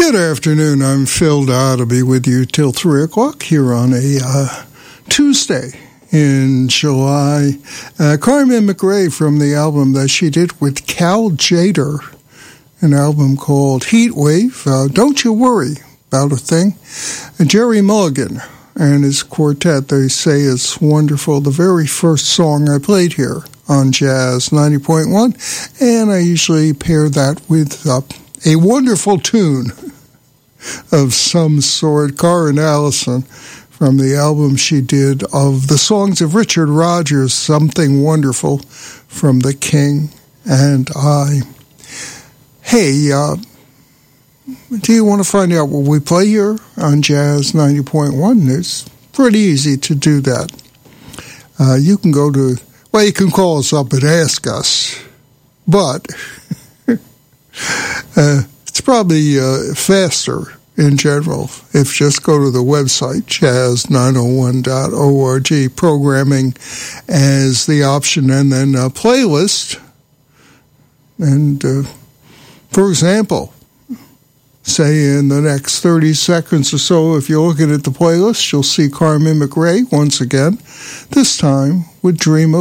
Good afternoon. I'm Phil Dodd. I'll be with you till 3 o'clock here on a Tuesday in July. Carmen McRae from the album that she did with Cal Tjader, an album called Heat Wave. Don't you worry about a thing. Jerry Mulligan and his quartet, they say it's wonderful. The very first song I played here on Jazz 90.1, and I usually pair that with a wonderful tune of some sort. Karen Allison from the album she did of the songs of Richard Rodgers, Something Wonderful from The King and I. Hey, do you want to find out what we play here on Jazz 90.1? It's pretty easy to do that. You can go to, well, you can call us up and ask us, but it's probably faster in general if just go to the website, jazz901.org, programming as the option, and then a playlist. And, for example, say in the next 30 seconds or so, if you're looking at the playlist, you'll see Carmen McRae once again, this time with Dream of